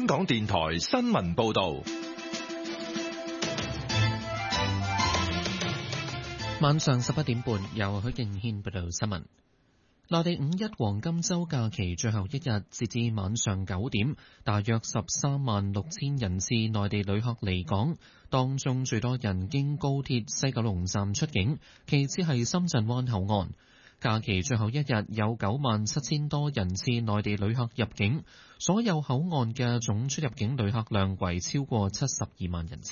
香港電台新聞報道。 晚上11點半，由許敬軒報道新聞。內地五一黃金週假期最後一日，截至晚上9點，大約13萬6千人次內地旅客離港，當中最多人經高鐵西九龍站出境，其次係深圳灣口岸。假期最後一日有9萬7千多人次內地旅客入境，所有口岸嘅總出入境旅客量為超過72萬人次。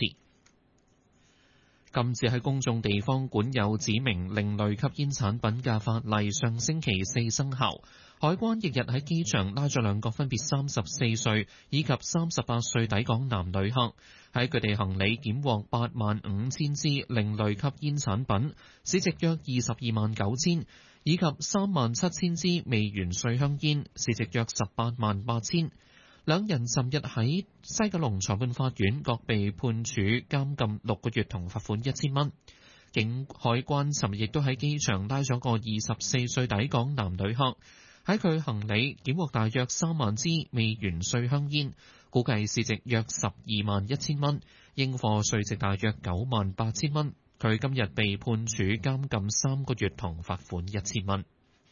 禁止喺公眾地方管有指明另類吸煙產品嘅法例上星期4生效，海關翌日喺機場拉咗兩個分別34歲以及38歲抵港男旅客，喺佢哋行李檢獲8萬5千支另類吸煙產品，市值約22萬9千，以及3萬7千支未完稅香煙，市值約18萬8千。兩人尋日喺西九龍裁判法院各被判處監禁6個月同罰款1000蚊。海關尋日亦都喺機場拉咗個24歲抵港男旅客，喺佢行李檢獲大約3萬支未完稅香煙，估計市值約12萬1000蚊，應課稅值大約9萬8千蚊。佢今日被判處監禁3個月同罰款1000蚊。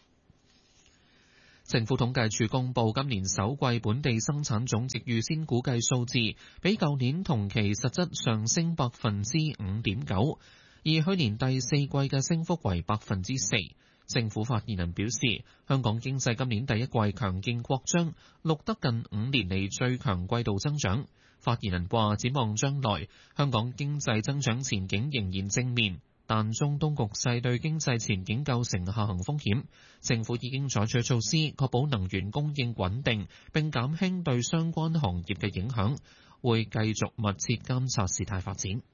政府統計處公布今年首季本地生產總值預先估計數字，比舊年同期實質上升5.9%，而去年第四季嘅升幅為4%。政府發言人表示，香港經濟今年第一季強勁擴張，錄得近5年嚟最強季度增長。發言人話，展望將來，香港經濟增長前景仍然正面，但中東局勢對經濟前景構成下行風險，政府已經採取措施確保能源供應穩定，並減輕對相關行業嘅影響，會繼續密切監察事態發展。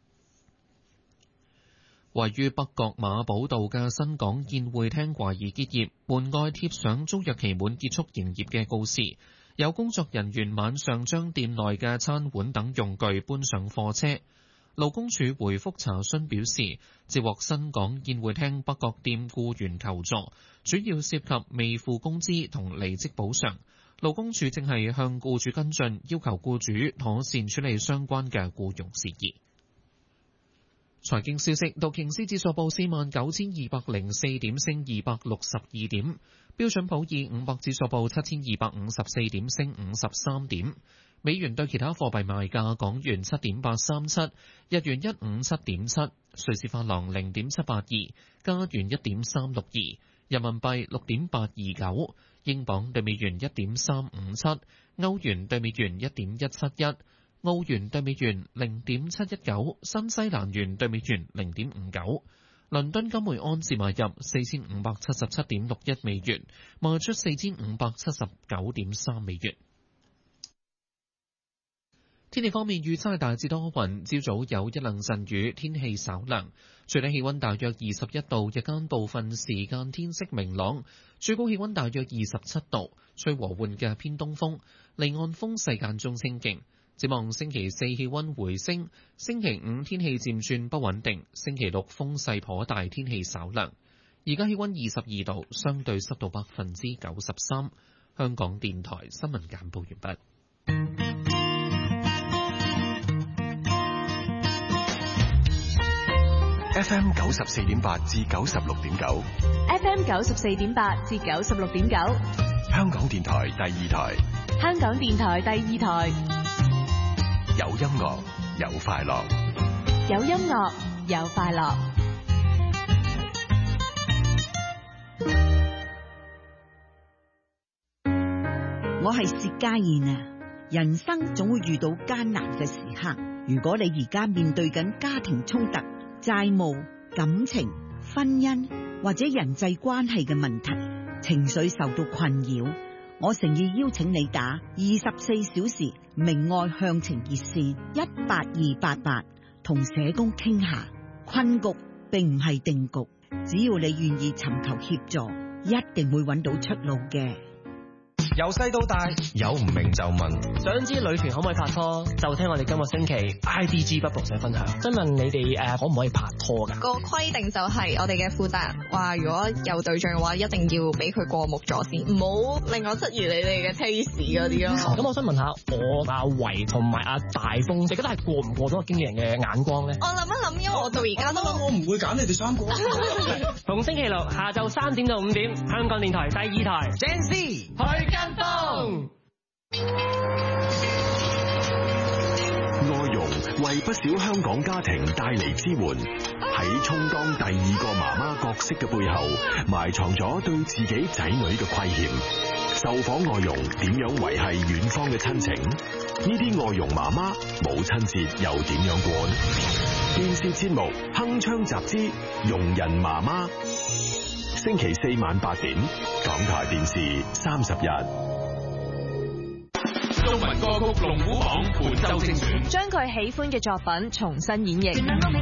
位於北角馬寶道嘅新港宴會廳懷疑結業，門外貼上租約期滿結束營業嘅告示，有工作人員晚上將店內嘅餐碗等用具搬上貨車。勞工處回覆查詢表示，接獲新港宴會廳北角店僱員求助，主要涉及未付工資同離職補償。勞工處正係向僱主跟進，要求僱主妥善處理相關嘅僱傭事宜。財經消息，道瓊斯指數報49,204點，升262點；標準普爾500指數報7,254點，升53點。美元對其他貨幣賣價：港元7.837，日元157.7，瑞士法郎0.782，加元1.362，人民幣6.829，英鎊對美元1.357，歐元對美元1.171。澳元對美元0.719，新西蘭元對美元0.59。倫敦金每安士買入4577.61美元，賣出4579.3美元。天氣方面，預測係大致多雲，朝早有一兩陣雨，天氣稍涼，最低氣溫大約21度，日間部分時間天色明朗，最高氣溫大約27度，吹和緩嘅偏東風，離岸風勢間中清勁。展望星期四氣溫回升，星期五天氣漸轉不穩定，星期六風勢頗大，天氣稍涼。而家氣溫22度，相對濕度93%。香港電台新聞簡報完畢。 FM 94.8至96.9 ，FM 94.8至96.9， 香港電台第二台， 香港電台第二台。 有音樂，有快樂， 有音樂，有快樂。 我係薛家燕啊！人生總會遇到艱難嘅時刻，如果你而家面對緊家庭衝突、債務、感情、婚姻或者人際關係嘅問題，情緒受到困擾，我誠意邀請你打24小時明愛向晴熱線18288，同社工傾下。困局並唔係定局，只要你願意尋求協助，一定會揾到出路嘅。 由細到大，有唔明就問。 想知女團可唔可以拍拖，就聽我哋今個星期 IDG 不讀社分享。想問你哋可唔可以拍拖㗎？ 個規定就係我哋嘅負責人話，如果有對象嘅話，一定要俾佢過目咗先，唔好令我質疑你哋嘅 taste 嗰啲咯。 咁我想問下，我阿維同埋阿大風，你覺得係過唔過到個經紀人嘅眼光咧？ 我諗一諗，因為我到而家都我唔會揀你哋三個。 逢星期六下晝3點到5點，香港電台第2台 Gen Z 去跟風。 外傭為不少香港家庭帶嚟支援，喺充當第二個媽媽角色嘅背後，埋藏咗對自己仔女嘅虧欠。受訪外傭點樣維繫遠方嘅親情？呢啲外傭媽媽母親節又點樣過呢？電視節目《鏗鏘集之傭人媽媽》，星期4晚8點，港台電視30日。中文歌曲龍虎榜本周精選， 將佢喜歡嘅作品重新演繹。